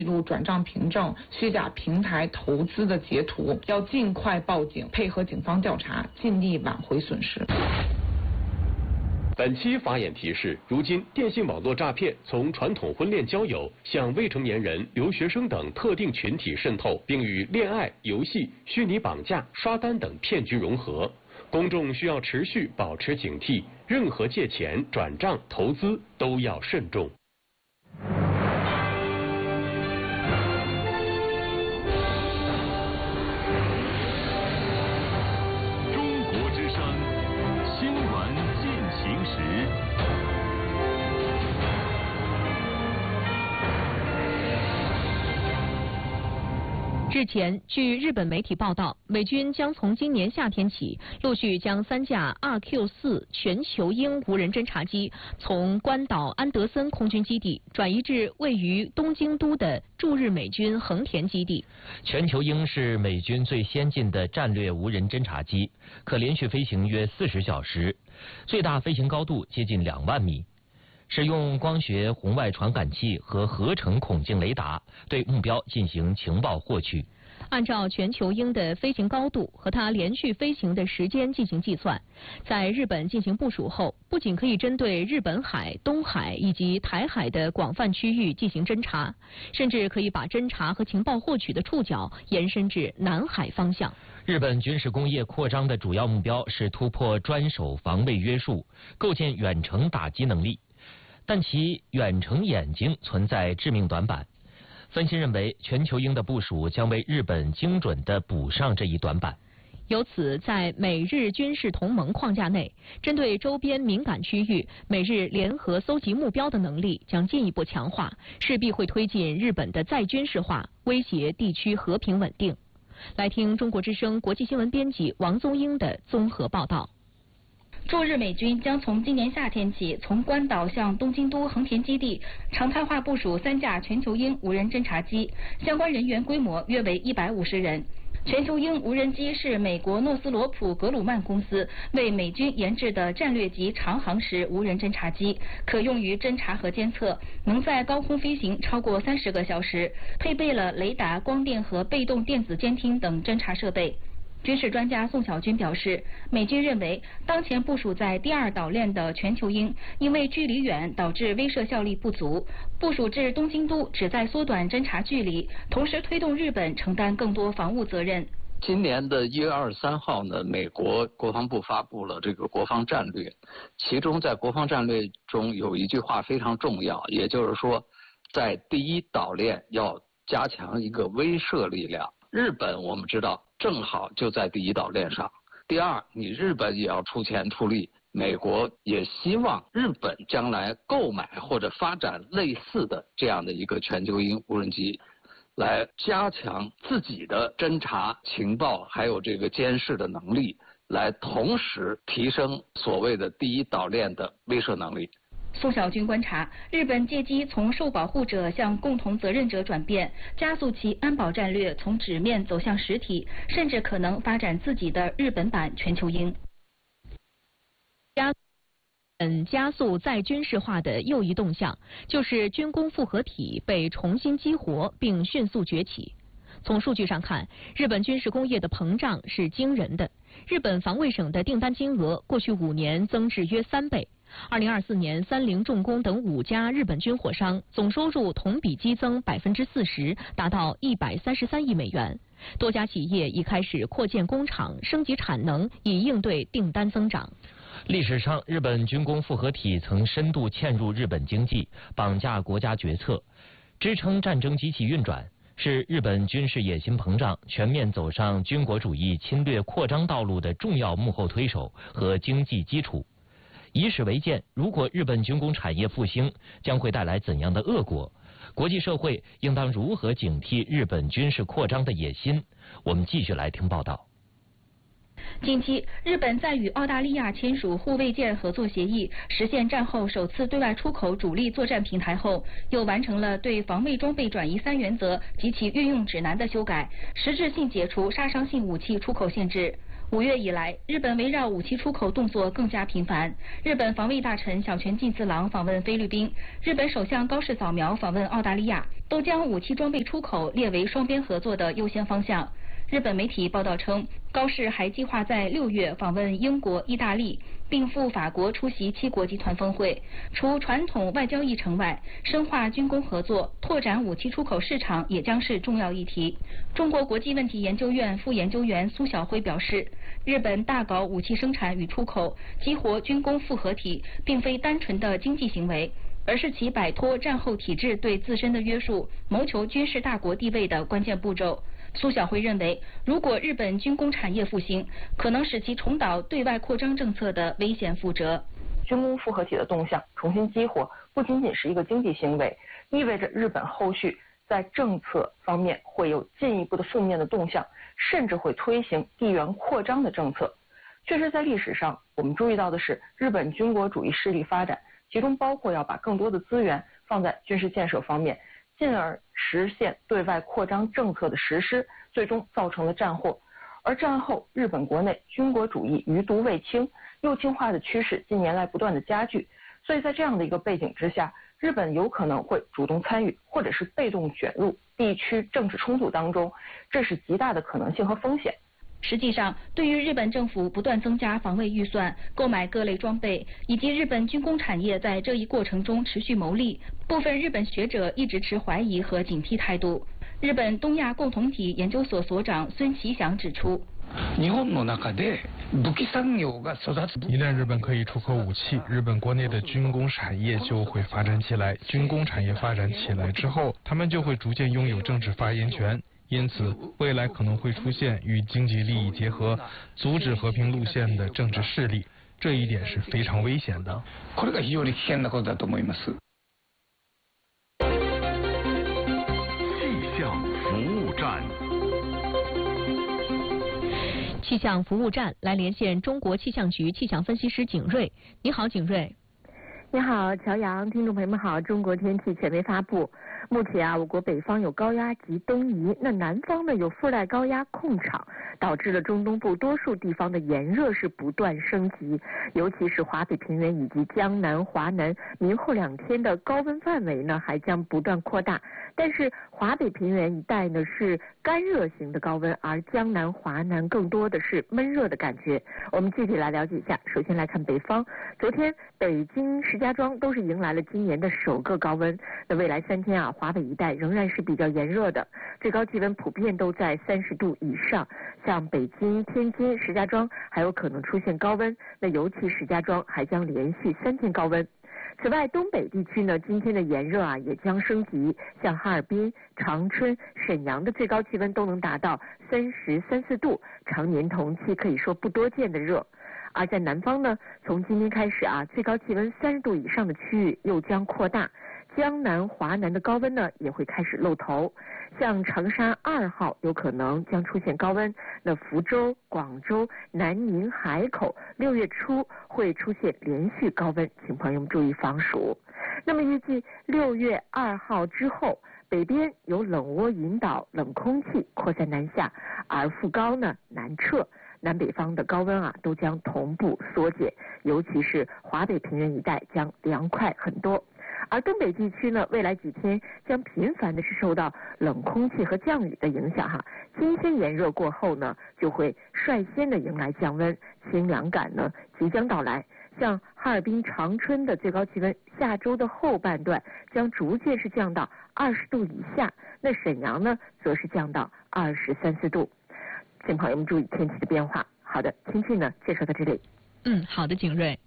录转账凭证、虚假平台投资的截图，要尽快报警，配合警方调查，尽力挽回损失。 本期法眼提示：如今电信网络诈骗从传统婚恋交友向未成年人、留学生等特定群体渗透，并与恋爱、游戏、虚拟绑架、刷单等骗局融合。公众需要持续保持警惕，任何借钱、转账、投资都要慎重。 日前，据日本媒体报道，美军将从今年夏天起，陆续将3架2Q4全球鹰无人侦察机从关岛安德森空军基地转移至位于东京都的驻日美军横田基地。 全球鹰是美军最先进的战略无人侦察机，可连续飞行约40小时，最大飞行高度接近2万米。使用光学红外传感器和合成孔径雷达对目标进行情报获取。 按照全球鹰的飞行高度和它连续飞行的时间进行计算，在日本进行部署后，不仅可以针对日本海、东海以及台海的广泛区域进行侦察，甚至可以把侦察和情报获取的触角延伸至南海方向。 日本军事工业扩张的主要目标是突破专守防卫约束，构建远程打击能力。但其远程眼睛存在致命短板。分析认为，全球鹰的部署将为日本精准地补上这一短板。 由此，在美日军事同盟框架内，针对周边敏感区域，美日联合搜集目标的能力将进一步强化，势必会推进日本的再军事化，威胁地区和平稳定。来听中国之声国际新闻编辑王宗英的综合报道。 驻日美军将从今年夏天起，从关岛向东京都横田基地常态化部署3架全球鹰无人侦察机，相关人员规模约为150人。全球鹰无人机是美国诺斯罗普格鲁曼公司为美军研制的战略级长航时无人侦察机，可用于侦察和监测，能在高空飞行超过30个小时，配备了雷达、光电和被动电子监听等侦察设备。军事专家宋晓军表示，美军认为当前部署在第2岛链的全球鹰因为距离远导致威慑效力不足，部署至东京都旨在缩短侦察距离，同时推动日本承担更多防务责任。 今年的1月23号呢，美国国防部发布了这个国防战略，其中在国防战略中有一句话非常重要，也就是说，在第1岛链要加强一个威慑力量。日本我们知道正好就在第1岛链上。第二，你日本也要出钱出力，美国也希望日本将来购买或者发展类似的这样的一个全球鹰无人机，来加强自己的侦察情报还有这个监视的能力，来同时提升所谓的第1岛链的威慑能力。 宋晓军观察，日本借机从受保护者向共同责任者转变，加速其安保战略从纸面走向实体，甚至可能发展自己的日本版全球鹰。 加速再军事化的又一动向，就是军工复合体被重新激活并迅速崛起。从数据上看，日本军事工业的膨胀是惊人的。日本防卫省的订单金额过去5年增至约3倍。2024年，三菱重工等5家日本军火商总收入同比激增40%，达到133亿美元。多家企业已开始扩建工厂、升级产能，以应对订单增长。 历史上，日本军工复合体曾深度嵌入日本经济，绑架国家决策，支撑战争机器运转，是日本军事野心膨胀、全面走上军国主义侵略扩张道路的重要幕后推手和经济基础。以史为鉴，如果日本军工产业复兴，将会带来怎样的恶果？国际社会应当如何警惕日本军事扩张的野心？我们继续来听报道。 近期，日本在与澳大利亚签署护卫舰合作协议，实现战后首次对外出口主力作战平台后，又完成了对防卫装备转移3原则及其运用指南的修改，实质性解除杀伤性武器出口限制。5月以来，日本围绕武器出口动作更加频繁。日本防卫大臣小泉进次郎访问菲律宾，日本首相高市早苗访问澳大利亚。 都将武器装备出口列为双边合作的优先方向。日本媒体报道称，高市还计划在6月访问英国、意大利，并赴法国出席7国集团峰会。除传统外交议程外，深化军工合作、拓展武器出口市场也将是重要议题。中国国际问题研究院副研究员苏晓辉表示，日本大搞武器生产与出口，激活军工复合体，并非单纯的经济行为，而是其摆脱战后体制对自身的约束，谋求军事大国地位的关键步骤。苏晓辉认为，如果日本军工产业复兴，可能使其重蹈对外扩张政策的危险覆辙。 军工复合体的动向重新激活，不仅仅是一个经济行为，意味着日本后续在政策方面会有进一步的负面的动向，甚至会推行地缘扩张的政策。确实，在历史上，我们注意到的是，日本军国主义势力发展，其中包括要把更多的资源放在军事建设方面，进而实现对外扩张政策的实施，最终造成了战祸。而战后，日本国内军国主义余毒未清，右倾化的趋势近年来不断的加剧。所以在这样的一个背景之下，日本有可能会主动参与，或者是被动卷入地区政治冲突当中，这是极大的可能性和风险。 实际上，对于日本政府不断增加防卫预算、购买各类装备，以及日本军工产业在这一过程中持续牟利，部分日本学者一直持怀疑和警惕态度。日本东亚共同体研究所所长孙其祥指出， 一旦日本可以出口武器，日本国内的军工产业就会发展起来。军工产业发展起来之后，他们就会逐渐拥有政治发言权。因此，未来可能会出现与经济利益结合、阻止和平路线的政治势力，这一点是非常危险的。 气象服务站。 气象服务站来连线中国气象局气象分析师景瑞。你好，景瑞。 你好，乔阳，听众朋友们好。中国天气权威发布，目前我国北方有高压及东移，那南方呢有副带高压控场，导致了中东部多数地方的炎热是不断升级，尤其是华北平原以及江南、华南，明后2天的高温范围呢还将不断扩大。但是华北平原一带呢是干热型的高温，而江南、华南更多的是闷热的感觉。我们具体来了解一下。首先来看北方，昨天北京、石家庄都是迎来了今年的首个高温。那未来3天华北一带仍然是比较炎热的，最高气温普遍都在30度以上。像北京、天津、石家庄还有可能出现高温，那尤其石家庄还将连续3天高温。此外，东北地区呢，今天的炎热也将升级，像哈尔滨、长春、沈阳的最高气温都能达到30、34度，常年同期可以说不多见的热。而在南方呢，从今天开始最高气温30度以上的区域又将扩大，江南、华南的高温呢也会开始露头。像长沙2号有可能将出现高温，那福州、广州、南宁、海口6月初会出现连续高温，请朋友们注意防暑。那么预计6月2号之后，北边有冷涡引导冷空气扩散南下，而副高呢南撤，南北方的高温都将同步缩减，尤其是华北平原一带将凉快很多。而东北地区呢，未来几天将频繁的是受到冷空气和降雨的影响今天炎热过后呢，就会率先的迎来降温，清凉感呢即将到来。像哈尔滨、长春的最高气温，下周的后半段将逐渐是降到20度以下，那沈阳呢，则是降到20、34度。请朋友们注意天气的变化。好的，天气呢介绍到这里。 好的，景瑞。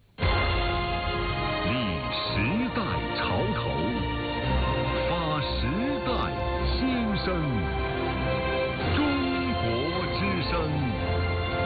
时代潮头，发时代心声。